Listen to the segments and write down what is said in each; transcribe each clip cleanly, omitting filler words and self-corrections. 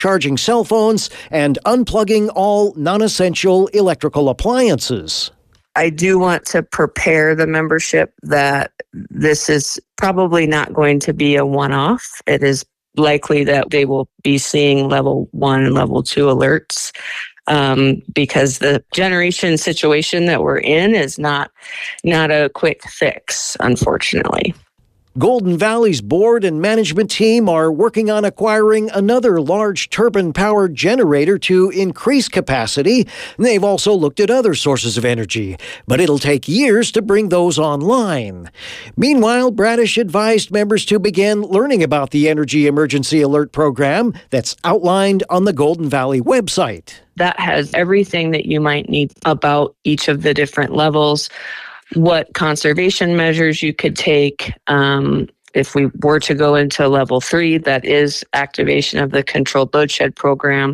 charging cell phones, and unplugging all non-essential electrical appliances. I do want to prepare the membership that this is probably not going to be a one-off. It is likely that they will be seeing level 1 and level 2 alerts because the generation situation that we're in is not a quick fix, unfortunately. Golden Valley's board and management team are working on acquiring another large turbine-powered generator to increase capacity. They've also looked at other sources of energy, but it'll take years to bring those online. Meanwhile, Bradish advised members to begin learning about the Energy Emergency Alert Program that's outlined on the Golden Valley website. That has everything that you might need about each of the different levels, what conservation measures you could take. If we were to go into level 3, that is activation of the controlled load shed program.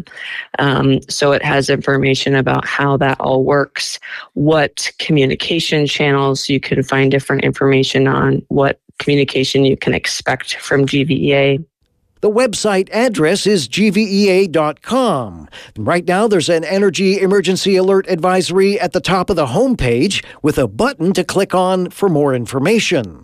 So it has information about how that all works, what communication channels you can find different information on, what communication you can expect from GVEA. The website address is gvea.com. Right now, there's an Energy Emergency Alert Advisory at the top of the homepage with a button to click on for more information.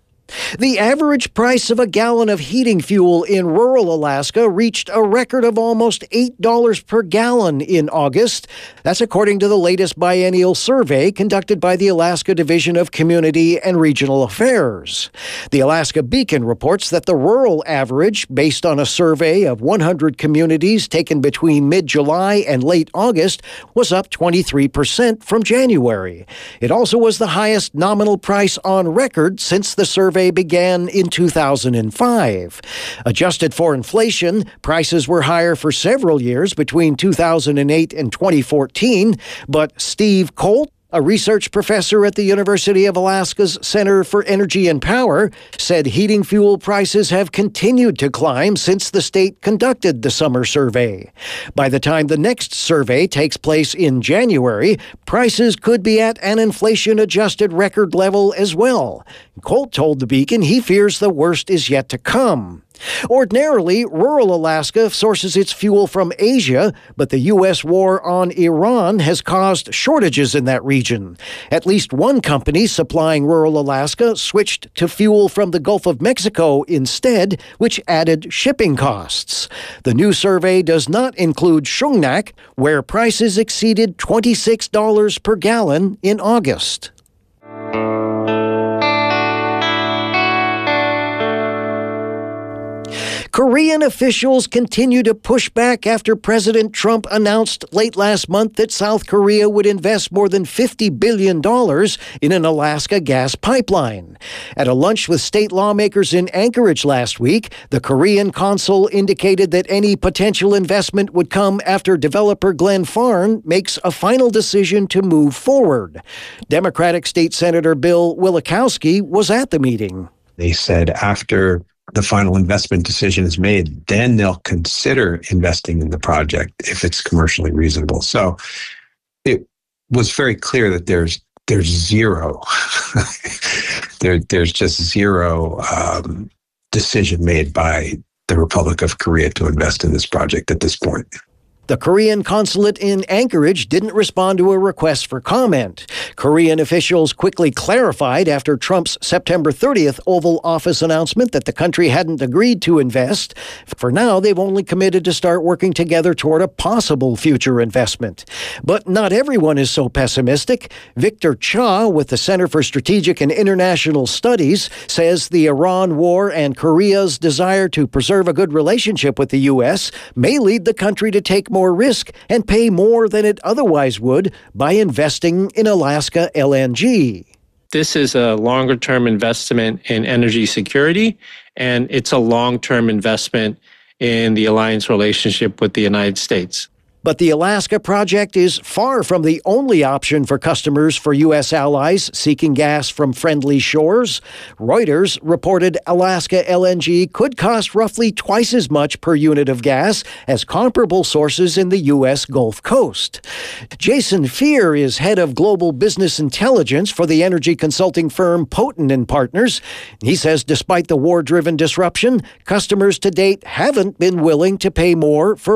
The average price of a gallon of heating fuel in rural Alaska reached a record of almost $8 per gallon in August. That's according to the latest biennial survey conducted by the Alaska Division of Community and Regional Affairs. The Alaska Beacon reports that the rural average, based on a survey of 100 communities taken between mid-July and late August, was up 23% from January. It also was the highest nominal price on record since the survey began in 2005. Adjusted for inflation, prices were higher for several years between 2008 and 2014, but Steve Colt, a research professor at the University of Alaska's Center for Energy and Power, said heating fuel prices have continued to climb since the state conducted the summer survey. By the time the next survey takes place in January, prices could be at an inflation-adjusted record level as well. Colt told the Beacon he fears the worst is yet to come. Ordinarily, rural Alaska sources its fuel from Asia, but the U.S. war on Iran has caused shortages in that region. At least one company supplying rural Alaska switched to fuel from the Gulf of Mexico instead, which added shipping costs. The new survey does not include Shungnak, where prices exceeded $26 per gallon in August. Korean officials continue to push back after President Trump announced late last month that South Korea would invest more than $50 billion in an Alaska gas pipeline. At a lunch with state lawmakers in Anchorage last week, the Korean consul indicated that any potential investment would come after developer Glenn Farn makes a final decision to move forward. Democratic State Senator Bill Wielechowski was at the meeting. They said after the final investment decision is made, then they'll consider investing in the project if it's commercially reasonable. So it was very clear that there's zero, there's just zero decision made by the Republic of Korea to invest in this project at this point. The Korean consulate in Anchorage didn't respond to a request for comment. Korean officials quickly clarified after Trump's September 30th Oval Office announcement that the country hadn't agreed to invest. For now, they've only committed to start working together toward a possible future investment. But not everyone is so pessimistic. Victor Cha with the Center for Strategic and International Studies says the Iran war and Korea's desire to preserve a good relationship with the U.S. may lead the country to take more risk and pay more than it otherwise would by investing in Alaska LNG. This is a longer-term investment in energy security, and it's a long-term investment in the alliance relationship with the United States. But the Alaska project is far from the only option for customers for U.S. allies seeking gas from friendly shores. Reuters reported Alaska LNG could cost roughly twice as much per unit of gas as comparable sources in the U.S. Gulf Coast. Jason Fear is head of global business intelligence for the energy consulting firm Poten & Partners. He says despite the war-driven disruption, customers to date haven't been willing to pay more for